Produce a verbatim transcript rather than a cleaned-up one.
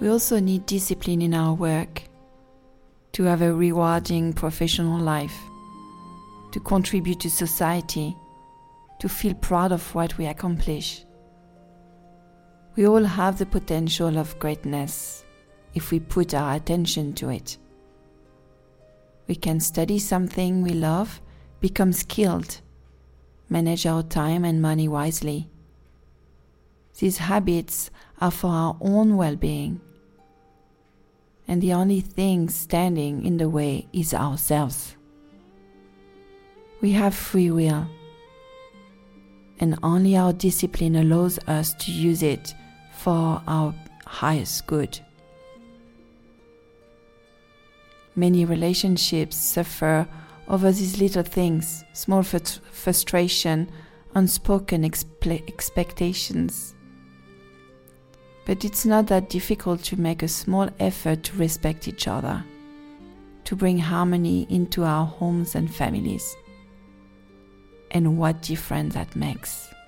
We also need discipline in our work, to have a rewarding professional life, to contribute to society, to feel proud of what we accomplish. We all have the potential of greatness if we put our attention to it. We can study something we love, become skilled, manage our time and money wisely. These habits are for our own well-being, and the only thing standing in the way is ourselves. We have free will, and only our discipline allows us to use it for our highest good. Many relationships suffer over these little things, small frust- frustration, unspoken expe- expectations. But it's not that difficult to make a small effort to respect each other, to bring harmony into our homes and families. And what difference that makes.